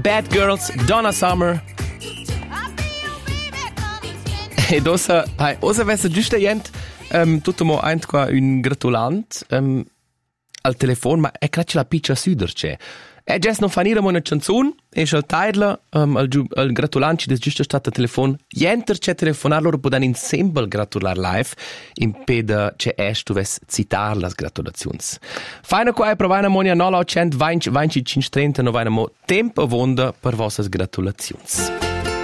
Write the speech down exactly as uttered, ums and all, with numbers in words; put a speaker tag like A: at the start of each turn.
A: Bad Girls, Donna Summer. E dosa, hai, osa vessa giusta jent, um, tutto mo eint qua un gratulant um, al telefon, ma è crecce la piccia süderce. E già non fanire una canzone, e al taidla, um, al, al gratulant ci des giusta stata telefon, jenter c'è telefonar loro podan insieme gratular live, in peda c'è es tu ves citar las gratulazions. Feina qua e provana monia nola cent venti venti cinque trenta no vaina mo tempo vonda per vossas gratulazions.